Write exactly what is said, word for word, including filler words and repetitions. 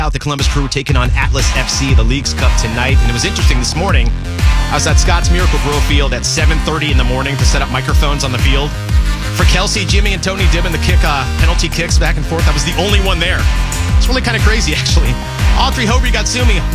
Out the Columbus Crew taking on Atlas F C, the Leagues Cup tonight. And it was interesting this morning. I was at Scott's Miracle Grow Field at seven thirty in the morning to set up microphones on the field. For Kelsey, Jimmy, and Tony Dibbin, the kick, uh, penalty kicks back and forth, I was the only one there. It's really kind of crazy, actually. Audrey Hobie Gatsumi